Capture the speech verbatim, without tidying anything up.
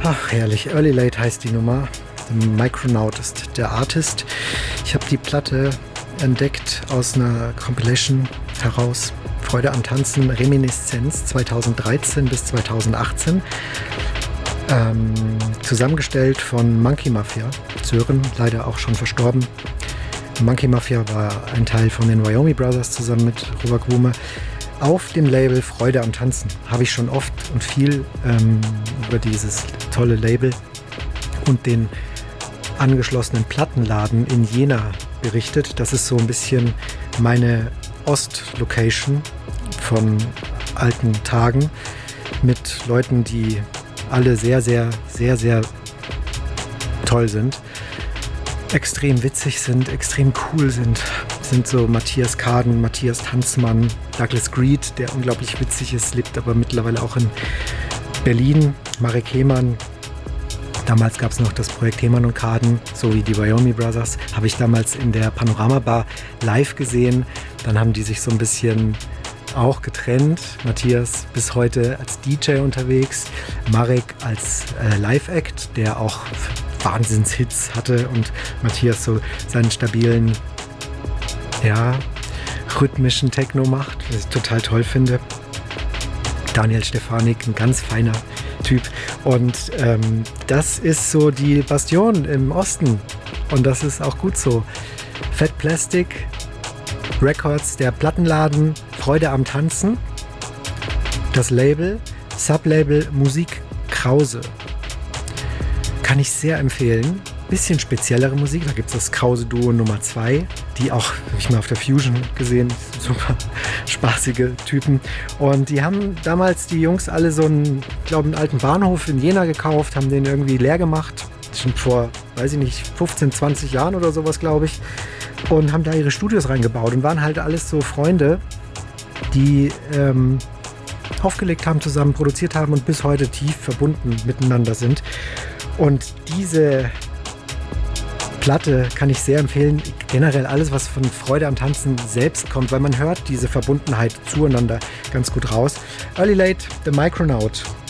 Ach, herrlich. Early Late heißt die Nummer. The Micronaut ist der Artist. Ich habe die Platte entdeckt aus einer Compilation heraus. Freude am Tanzen, Reminiszenz zweitausenddreizehn bis zweitausendachtzehn. Ähm, zusammengestellt von Monkey Mafia. Sören, leider auch schon verstorben. Monkey Mafia war ein Teil von den Wyoming Brothers zusammen mit Robert Grume. Auf dem Label Freude am Tanzen habe ich schon oft und viel ähm, über dieses tolle Label und den angeschlossenen Plattenladen in Jena berichtet. Das ist so ein bisschen meine Ost-Location von alten Tagen mit Leuten, die alle sehr, sehr, sehr, sehr toll sind. Extrem witzig sind, extrem cool sind. Sind so Matthias Kaden, Matthias Tanzmann, Douglas Greed, der unglaublich witzig ist, lebt aber mittlerweile auch in Berlin. Marek Hemann. Damals gab es noch das Projekt Hemann und Kaden, sowie die Wyoming Brothers. Habe ich damals in der Panorama Bar live gesehen. Dann haben die sich so ein bisschen auch getrennt. Matthias bis heute als D J unterwegs. Marek als äh, Live-Act, der auch Wahnsinnshits hatte. Und Matthias so seinen stabilen, ja, rhythmischen Techno macht, was ich total toll finde. Daniel Stefanik, ein ganz feiner Typ. Und ähm, das ist so die Bastion im Osten. Und das ist auch gut so. Fat Plastic Records, der Plattenladen, Freude am Tanzen. Das Label, Sublabel Musik Krause. Kann ich sehr empfehlen. Bisschen speziellere Musik. Da gibt es das Krause Duo Nummer zwei, die auch, habe ich mal auf der Fusion gesehen, super spaßige Typen. Und die haben damals die Jungs alle so einen, glaube einen alten Bahnhof in Jena gekauft, haben den irgendwie leer gemacht. Schon vor, weiß ich nicht, fünfzehn, zwanzig Jahren oder sowas, glaube ich. Und haben da ihre Studios reingebaut und waren halt alles so Freunde, die ähm, aufgelegt haben, zusammen produziert haben und bis heute tief verbunden miteinander sind. Und diese Platte kann ich sehr empfehlen. Generell alles, was von Freude am Tanzen selbst kommt, weil man hört diese Verbundenheit zueinander ganz gut raus. Early Late, The Micronaut.